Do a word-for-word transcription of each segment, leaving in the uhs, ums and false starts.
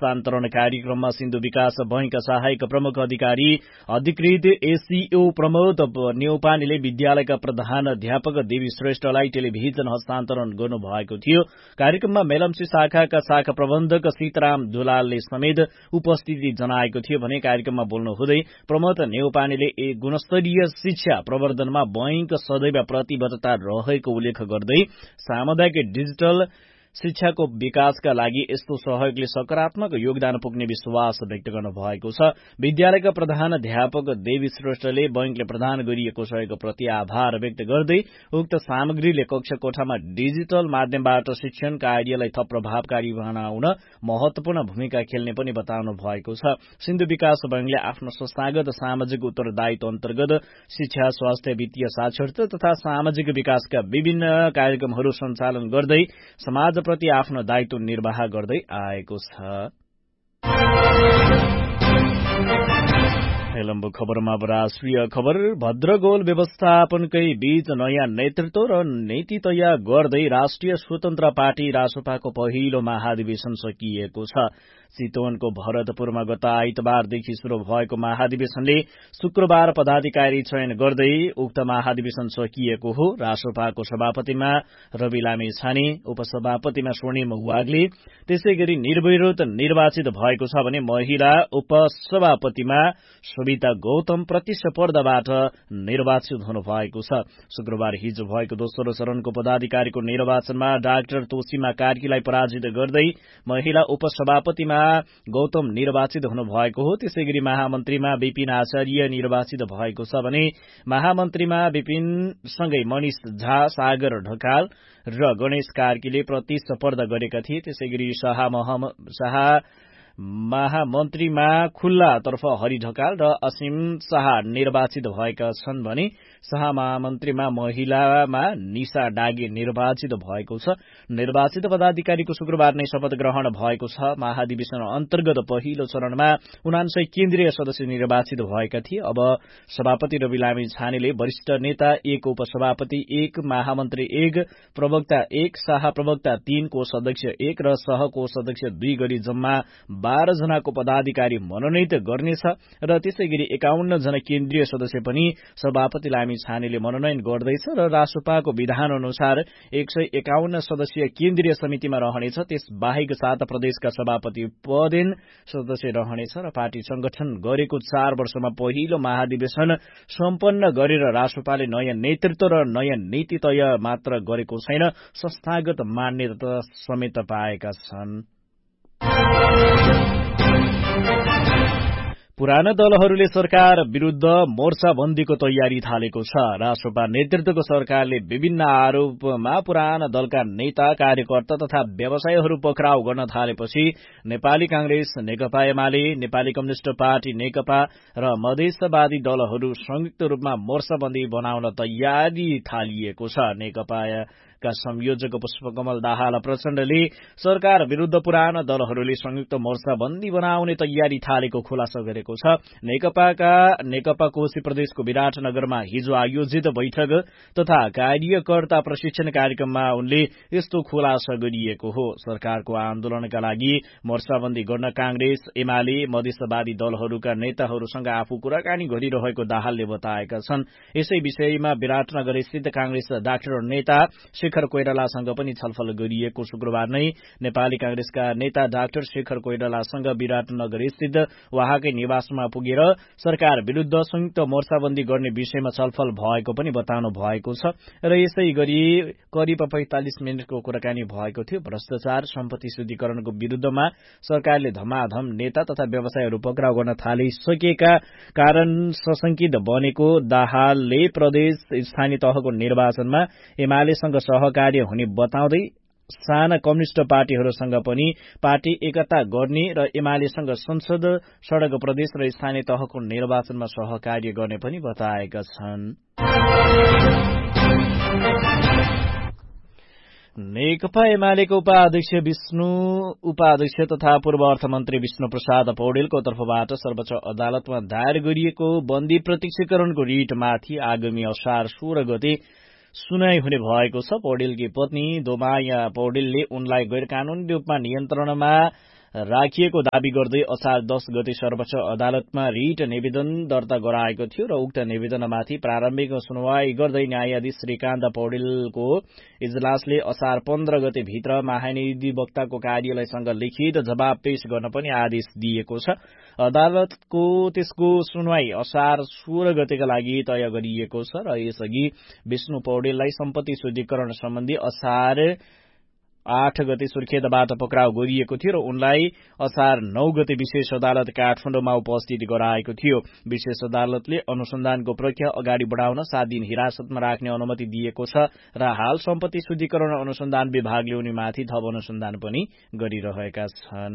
हस्तान्तरण कार्यक्रममा सिन्धु विकास बैंकका सहायक प्रमुख अधिकारी अधिकृत एसीओ प्रमोद न्यौपानेले विद्यालयका प्रधान अध्यापक देवी श्रेष्ठलाई टेलिभिजन हस्तान्तरण गर्नुभएको थियो। कार्यक्रममा मेलम्ची शाखाका शाखा प्रबन्धक सीताराम दुलालले समेत उपस्थिति जनाएको थियो भने कार्यक्रममा बोल्नुहुँदै प्रमोद न्यौपानेले गुणस्तरीय शिक्षा प्रवर्धनमा बैंक सदैव प्रतिबद्धता रहेको उल्लेख गर्दै सामुदायिक डिजिटल शिक्षाको विकासका लागि यस्तो सहयोगले सकारात्मक योगदान पुग्ने विश्वास व्यक्त गर्नुभएको छ। विद्यालयका प्रधान अध्यापक देवी श्रेष्ठले बैंकले प्रदान गरिएको सहयोगप्रति आभार व्यक्त गर्दै उक्त सामग्रीले कक्षा कोठामा डिजिटल माध्यमबाट शिक्षण कार्यलाई थप प्रभावकारी बनाउन महत्वपूर्ण भूमिका खेल्ने पनि बताउनु भएको छ। सिन्धु विकास बैंकले आफ्नो संस्थागत सामाजिक उत्तरदायित्व अन्तर्गत शिक्षा, स्वास्थ्य, वित्तीय साक्षरता तथा सामाजिक विकासका विभिन्न कार्यक्रमहरू सञ्चालन गर्दै समाज प्रति आफ्नो दायित्व निर्वाह गर्दै आएको छ। हेलम्बु खबरमा राष्ट्रिय खबर। भद्रगोल व्यवस्थापनकै बीच नयाँ नेतृत्व र नीति तयार गर्दै राष्ट्रिय स्वतन्त्र पार्टी रासपाको पहिलो महाधिवेशन सकिएको छ। चितवनको भरतपुरमा गत आइतबारदेखि शुरू भएको महाधिवेशनले शुक्रबार पदाधिकारी चयन गर्दै उक्त महाधिवेशन सकिएको हो। रासपाको सभापतिमा रवि लामिछाने, उपसभापतिमा स्वर्णिम वाग्ले त्यसै गरी निर्विरोध निर्वाचित भएको छ भने महिला उपसभापतिमा सविता गौतम प्रतिस्पर्धाबाट निर्वाचित हुनुभएको छ। शुक्रबार हिजो भएको दोस्रो चरणको पदाधिकारीको निर्वाचनमा डाक्टर तोसीमा कार्कीलाई पराजित गर्दै महिला उपसभापतिमा गौतम निर्वाचित हुनुभएको हो। त्यसै गरी महामन्त्रीमा विपिन आचार्य निर्वाचित भएको छ भने महामन्त्रीमा विपिनसँगै मनिष झा, सागर ढकाल र गणेश कार्कीले प्रतिस्पर्धा गरेका थिए। त्यसै गरी शाह शाह महामन्त्रीमा खुल्लातर्फ हरि ढकाल र असीम शाह निर्वाचित भएका छन् भने शाह महामन्त्रीमा महिलामा निशा डागे निर्वाचित भएको छ। निर्वाचित पदाधिकारीको शुक्रबार नै शपथ ग्रहण भएको छ। महाधिवेशन अन्तर्गत पहिलो चरणमा उनान्सय केन्द्रीय सदस्य निर्वाचित भएका थिए। अब सभापति रवि लामिछानेले वरिष्ठ नेता एक, उपसभापति एक, महामन्त्री एक, प्रवक्ता एक, शाह प्रवक्ता तीन, कोष अध्यक्ष एक र सह कोष अध्यक्ष दुई गरी जम्मा बाह्र जनाको पदाधिकारी मनोनित गर्नेछ र त्यसै गरी एकाउन्न जना केन्द्रीय सदस्य पनि सभापति लामिछानेले मनोनयन गर्दैछ र रासपाको विधान अनुसार एक सय एकाउन्न सदस्यीय केन्द्रीय समितिमा रहनेछ। त्यस बाहेक सात प्रदेशका सभापति पदेन सदस्य रहनेछ र पार्टी संगठन गरेको चार वर्षमा पहिलो महाधिवेशन सम्पन्न गरेर रासपाले नयाँ नेतृत्व र नयाँ नीति तय मात्र गरेको छैन, संस्थागत मान्यता समेत पाएका छन्। पुराना दलहरूले सरकार विरूद्ध मोर्चाबन्दीको तयारी थालेको छ। रासपा नेतृत्वको सरकारले विभिन्न आरोपमा पुराना दलका नेता, कार्यकर्ता तथा व्यवसायीहरू पक्राउ गर्न थालेपछि नेपाली कांग्रेस, नेकपा एमाले, नेपाली कम्युनिष्ट पार्टी नेकपा र मधेसवादी दलहरू संयुक्त रूपमा मोर्चाबन्दी बनाउन तयारी थालिएको छ। नेकपा का संयोजक पुष्पकमल दाहाल प्रचण्डले सरकार विरूद्ध पुराना दलहरूले संयुक्त मोर्चाबन्दी बनाउने तयारी थालेको खुलासा गरेको छ। नेकपाका नेकपा कोशी प्रदेशको विराटनगरमा हिजो आयोजित बैठक तथा कार्यकर्ता प्रशिक्षण कार्यक्रममा उनले यस्तो खुलासा गरिएको हो। सरकारको आन्दोलनका लागि मोर्चाबन्दी गर्न कांग्रेस, एमाले, मधेसवादी दलहरूका नेताहरूसँग आफू कुराकानी गरिरहेको दाहालले बताएका छन्। यसै विषयमा विराटनगर स्थित कांग्रेस डाक्टर नेता शेखर कोइरालासँग पनि छलफल गरिएको। शुक्रबार नै नेपाली कांग्रेसका नेता डाक्टर शेखर कोइरालासँग विराटनगर स्थित उहाँकै निवासमा पुगेर सरकार विरूद्ध संयुक्त मोर्चाबन्दी गर्ने विषयमा छलफल भएको पनि बताउनु भएको छ र यसै गरी करिब पैंतालिस मिनटको कुराकानी भएको थियो। भ्रष्टाचार, सम्पत्ति शुद्धिकरणको विरूद्धमा सरकारले धमाधम नेता तथा व्यवसायहरू पक्राउ गर्न थालिसकेका कारण सशंकित बनेको दाहालले प्रदेश स्थानीय तहको निर्वाचनमा एमालेसँग सहकार्य हुने बताउँदै साना कम्युनिष्ट पार्टीहरूसँग पनि पार्टी एकता गर्ने र एमालेसँग संसद, सड़क, प्रदेश र स्थानीय तहको निर्वाचनमा सहकार्य गर्ने पनि बताएका छन्। नेकपा एमालेको उपाध्यक्ष विष्णु उपाध्यक्ष तथा पूर्व अर्थमन्त्री विष्णु प्रसाद पौडेलको तर्फबाट सर्वोच्च अदालतमा दायर गरिएको बन्दी प्रत्यक्षीकरणको रिटमाथि आगामी असार सोह्र गते सुनाई हुने भएको छ। पौडेलकी पत्नी दोमाया पौडेलले उनलाई गैर कानूनी रूपमा नियन्त्रणमा राखिएको दावी गर्दै असार दस गते सर्वोच्च अदालतमा रिट निवेदन दर्ता गराएको थियो र उक्त निवेदनमाथि प्रारम्भिक सुनवाई गर्दै न्यायाधीश श्रीकान्त पौडेलको इजलासले असार पन्ध्र गते भित्र महाधिवक्ताको कार्यालयसँग लिखित जवाब पेश गर्न पनि आदेश दिएको छ। अदालतको त्यसको सुनवाई असार सोह्र गतेका लागि तय गरिएको छ र यसअघि विष्णु पौडेललाई सम्पत्ति शुद्धिकरण सम्बन्धी असार आठ गते सुर्खेतबाट पक्राउ गरिएको थियो र उनलाई असार नौ गते विशेष अदालत काठमाडौँमा उपस्थित गराएको थियो। विशेष अदालतले अनुसन्धानको प्रक्रिया अगाडि बढाउन सात दिन हिरासतमा राख्ने अनुमति दिएको छ र हाल सम्पत्ति शुद्धिकरण अनुसन्धान विभागले उनीमाथि थप अनुसन्धान पनि गरिरहेका छन्।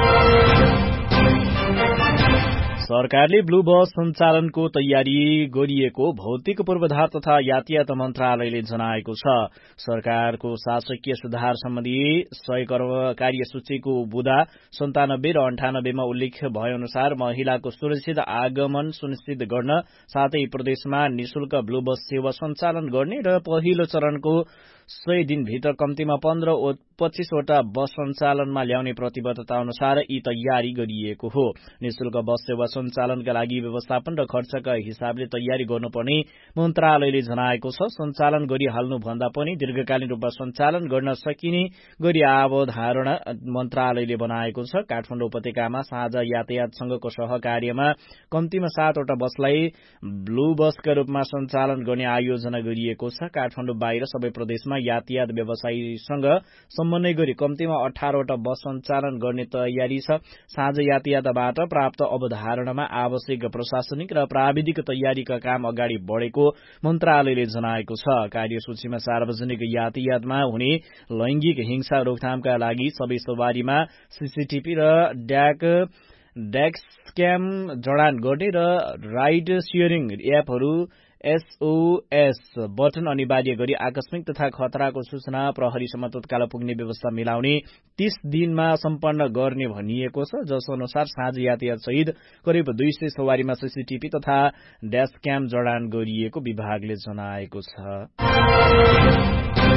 सरकारले ब्लू बस सञ्चालनको तयारी गरिएको भौतिक पूर्वाधार तथा यातायात मन्त्रालयले जनाएको छ। सरकारको शासकीय सुधार सम्बन्धी सय कार्यसूचीको बुँदा सन्तानब्बे र अन्ठानब्बेमा उल्लेख भए अनुसार महिलाको सुरक्षित आगमन सुनिश्चित गर्न साथै प्रदेशमा निशुल्क ब्लू बस सेवा सञ्चालन गर्ने र पहिलो चरणको सय दिनभित्र कम्तीमा पन्ध्र पच्चीसवटा बस सञ्चालनमा ल्याउने प्रतिबद्धता अनुसार यी तयारी गरिएको हो। निशुल्क बस सेवा सञ्चालनका लागि व्यवस्थापन र खर्चका हिसाबले तयारी गर्नुपर्ने मन्त्रालयले जनाएको छ। सञ्चालन गरिहाल्नुभन्दा पनि दीर्घकालीन रूपमा सञ्चालन गर्न सकिने गरी अवधारणा मन्त्रालयले बनाएको छ। काठमाडौँ उपत्यकामा साझा यातायातसँगको सहकार्यमा कम्तीमा सातवटा बसलाई ब्लू बसका रूपमा सञ्चालन गर्ने आयोजना गरिएको छ। काठमाडौँ बाहिर सबै प्रदेशमा यातायात व्यवसायीसँग समन्वय गरी कम्तीमा अठारवटा बस सञ्चालन गर्ने तयारी छ। साझा यातायातबाट प्राप्त अवधारणामा आवश्यक प्रशासनिक र प्राविधिक तयारीका काम अगाडि बढ़ेको मन्त्रालयले जनाएको छ। कार्यसूचीमा सार्वजनिक यातायातमा हुने लैंगिक हिंसा रोकथामका लागि सबै सवारीमा सीसीटीभी र ड्याक डेस्क्याम जडान गर्ने र राइड शेयरिङ एपहरू एसओएस बटन अनिवार्य गरी आकस्मिक तथा खतराको सूचना प्रहरीसम्म तत्काल पुग्ने व्यवस्था मिलाउने तीस दिनमा सम्पन्न गर्ने भनिएको छ। जस अनुसार साझा यातायात सहित करिब दुई सय सवारीमा सीसीटीभी तथा ड्याशक्याम जडान गरिएको विभागले जनाएको छ।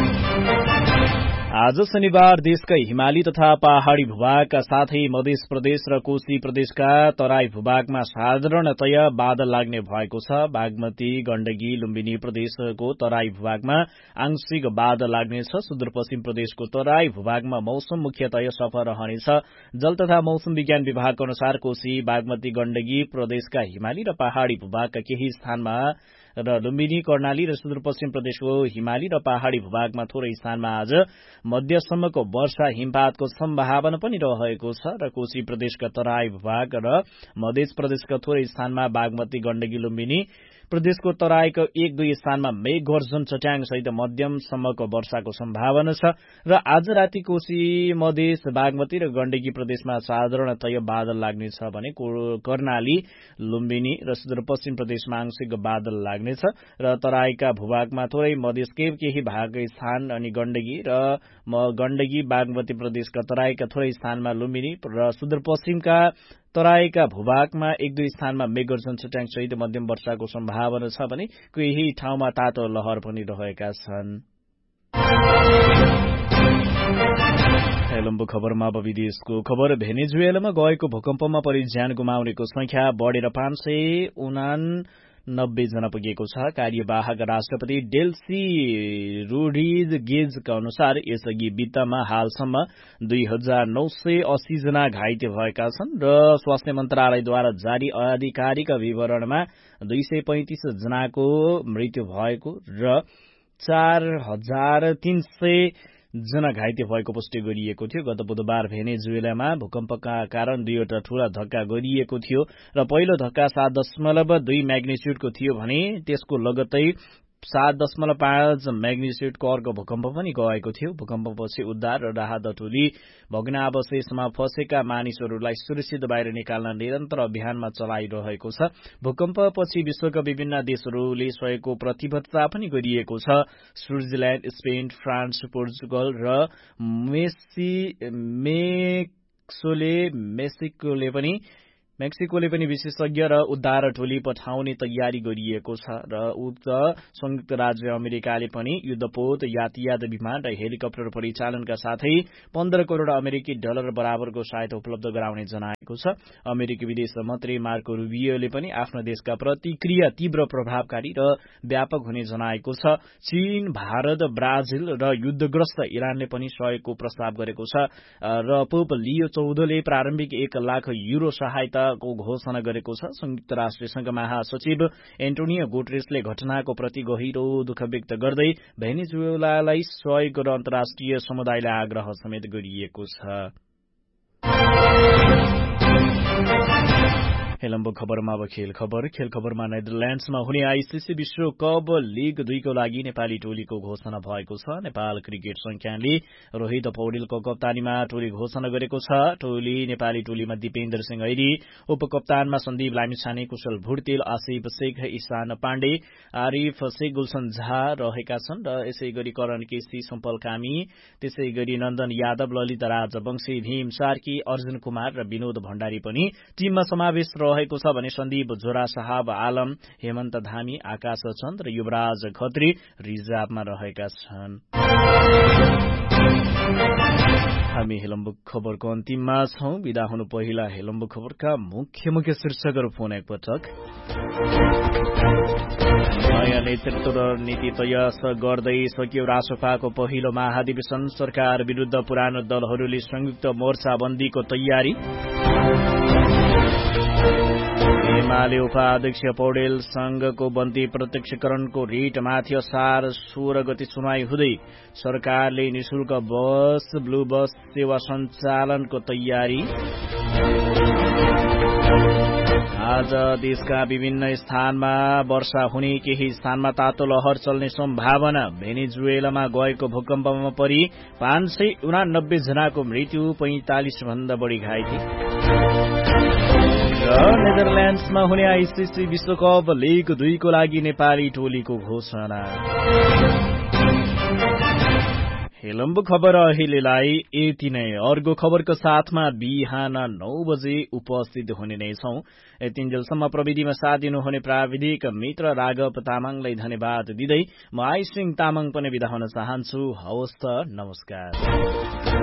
आज शनिबार देशकै हिमाली तथा पहाड़ी भूभागका साथै मध्य प्रदेश र कोशी प्रदेशका तराई भूभागमा साधारणतया बादल लाग्ने भएको छ। बागमती गण्डकी लुम्बिनी प्रदेशको तराई भूभागमा आंशिक बादल लाग्नेछ। सुदूरपश्चिम प्रदेशको तराई भूभागमा मौसम मुख्यतया सफा रहनेछ। जल तथा मौसम विज्ञान विभागको अनुसार कोशी बागमती गण्डकी प्रदेशका हिमाली र पहाड़ी भूभागका केही स्थानमा र लुम्बिनी कर्णाली र सुदूरपश्चिम प्रदेशको हिमाली र पहाड़ी भूभागमा थोरै स्थानमा आज मध्यसम्मको वर्षा हिमपातको सम्भावना पनि रहेको छ र कोशी प्रदेशका तराई भूभाग र मध्य प्रदेशका थोरै स्थानमा बागमती गण्डकी लुम्बिनी प्रदेशको तराईको एक दुई स्थानमा मेघ गर्जन चट्याङ सहित मध्यमसम्मको वर्षाको सम्भावना छ र आज राति कोशी मधेस बागमती र गण्डकी प्रदेशमा साधारणतया बादल लाग्नेछ भने कर्णाली लुम्बिनी र सुदूरपश्चिम प्रदेशमा आंशिक बादल लाग्नेछ र तराईका भूभागमा थोरै मधेसकै केही भाग स्थान अनि गण्डकी र गण्डकी बागमती प्रदेशका तराईका थोरै स्थानमा लुम्बिनी र सुदूरपश्चिमका तराईका भूभागमा एक दुई स्थानमा मेघगर्जन चट्याङ सहित मध्यम वर्षाको सम्भावना छ भने केही ठाउँमा तातो लहर पनि रहेका छन्। हेलम्बु खबरमा अब विदेशको खबर। भेनेजुएलामा गएको भूकम्पमा परि ज्यान गुमाउनेको संख्या बढ़ेर पाँच सय उना नब्बे जना पुगेको छ। कार्यवाहक राष्ट्रपति डेल्सी रोड्रिगेजका अनुसार यसअघि वित्तमा हालसम्म दुई हजार नौ सय अस्सी जना घाइते भएका छन् र स्वास्थ्य मन्त्रालयद्वारा जारी आधिकारिक विवरणमा दुई सय पैंतिस जनाको मृत्यु भएको र चार हजार तीन सय जना घाइते भएको पुष्टि गरिएको थियो। गत बुधबार भेनेजुएलामा भूकम्पका कारण दुईवटा ठूला धक्का गरिएको थियो र पहिलो धक्का सात दशमलव दुई म्याग्निच्युडको थियो भने त्यसको लगत्तै सात दशमलव पाँच म्याग्निच्युडको अर्को भूकम्प पनि गएको थियो। भूकम्पपछि उद्धार र राहत टोली भग्नावशेषमा फँसेका मानिसहरूलाई सुरक्षित बाहिर निकाल्न निरन्तर अभियानमा चलाइरहेको छ। भूकम्पपछि विश्वका विभिन्न देशहरूले सहयोगको प्रतिबद्धता पनि गरिएको छ। स्विट्जरल्याण्ड, स्पेन, फ्रान्स, पोर्चुगल र मेक्सिकोले मेक्सिकोले पनि मेक्सिकोले पनि विशेषज्ञ र उद्धार टोली पठाउने तयारी गरिएको छ र उक्त संयुक्त राज्य अमेरिकाले पनि युद्धपोत यातायात विमान र हेलिकप्टर परिचालनका साथै पन्ध्र करोड़ अमेरिकी डलर बराबरको सहायता उपलब्ध गराउने जनाएको छ। अमेरिकी विदेश मन्त्री मार्को रूबियोले पनि आफ्नो देशका प्रतिक्रिया तीव्र प्रभावकारी र व्यापक हुने जनाएको छ। चीन, भारत, ब्राजिल र युद्धग्रस्त इरानले पनि सहयोगको प्रस्ताव गरेको छ र पोप लियो चौधले प्रारम्भिक एक लाख युरो सहायता को घोषणा गरेको छ। संयुक्त राष्ट्र संघ महासचिव एन्टोनियो गुटेरेसले घटनाको प्रति गहिरो दुःख व्यक्त गर्दै भेनेजुएलालाई सहयोग र अन्तर्राष्ट्रिय समुदायलाई आग्रह समेत गरिएको छ। हेलम्बो खबरमा अब खेल खबर खेल खबरमा नेदरल्याण्ड्समा हुने आईसीसी विश्वकप लीग दुईको लागि नेपाली टोलीको घोषणा भएको छ। नेपाल क्रिकेट संघले रोहित पौडेलको कप्तानीमा टोली घोषणा गरेको छ। टोली नेपाली टोलीमा दिपेन्द्र सिंह ऐरी, उपकप्तानमा सन्दीप लामिछाने, कुशल भुर्तेल, आसिफ शेख, ईशान पाण्डे, आरिफ शेख, गुलशन झा रहेका छन् र यसै गरी करण केसी, सम्पल कामी, त्यसै गरी नन्दन यादव, ललित राजवंशी, भीम सार्की, अर्जुन कुमार र विनोद भण्डारी पनि टीममा समावेश रहेको छ भने सन्दीप जोरा, साहब आलम, हेमन्त धामी, आकाश चन्द र युवराज खत्री रिजर्भमा रहेका छन्। हामी हेलम्बु खबरको अन्तिममा छौं। विदा हुनु पहिला हेलम्बु खबरका मुख्य मुख्य शीर्षकहरू पुनः एकपटक। नयाँ नेतृत्व र नीति तय गर्दै सकियो रासपाको पहिलो महाधिवेशन। सरकार विरूद्ध पुरानो दलहरूले संयुक्त मोर्चाबन्दीको तयारी। एमाले उपाध्यक्ष पौडेल संघको बन्दी प्रत्यक्षकरणको रिटमाथि असार सोह्र गते सुनवाई हुँदै सरकारले निशुल्क बस ब्लू बस सेवा सञ्चालनको तयारी। आज देशका विभिन्न स्थानमा वर्षा हुने, केही स्थानमा तातो लहर चल्ने सम्भावना। भेनेजुएलामा गएको भूकम्पमा परि पाँच सय उनानब्बे जनाको मृत्यु, पैंतालिस भन्दा बढ़ी घाइते। र नेदरल्याण्ड्समा हुने आईसीसी विश्वकप लीग दुईको लागि नेपाली टोलीको घोषणा। हेलम्बु खबर अहिलेलाई यति नै। अर्को खबरको साथमा बिहान नौ बजे उपस्थित हुने नै छौं। यतिन्जेलसम्म प्रविधिमा साथ दिनुहुने प्राविधिक मित्र राघव तामाङलाई धन्यवाद दिँदै म आइसिङ तामाङ पनि बिदा हुन चाहन्छु। हवस् त, नमस्कार।